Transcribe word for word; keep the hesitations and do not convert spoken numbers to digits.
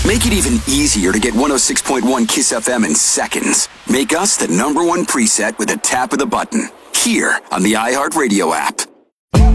Make it even easier to get one oh six point one Kiss F M in seconds. Make us the number one preset with a tap of the button. Here on the iHeartRadio app.